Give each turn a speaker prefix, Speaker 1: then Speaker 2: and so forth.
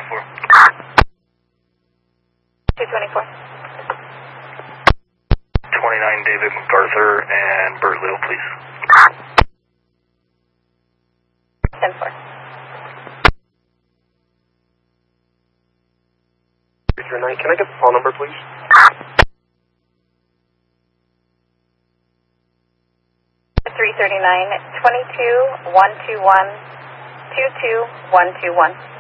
Speaker 1: 224.
Speaker 2: 224.
Speaker 1: 29 David MacArthur and Bert Little, please.
Speaker 2: 10-4.
Speaker 3: 339, can I get the phone number, please?
Speaker 2: 339 22 121 22121.